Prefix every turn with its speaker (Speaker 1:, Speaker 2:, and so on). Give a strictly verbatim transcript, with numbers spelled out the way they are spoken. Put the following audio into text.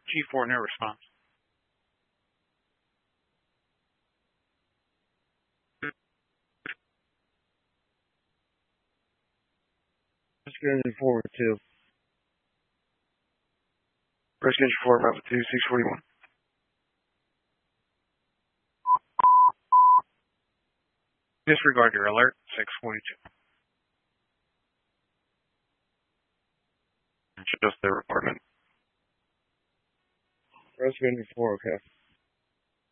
Speaker 1: G four, no response.
Speaker 2: Rescue engine four with two.
Speaker 3: Rescue engine four, Bravo two, six forty-one.
Speaker 1: Disregard your alert, six forty-two.
Speaker 3: Just their apartment.
Speaker 2: Rescue engine four, okay.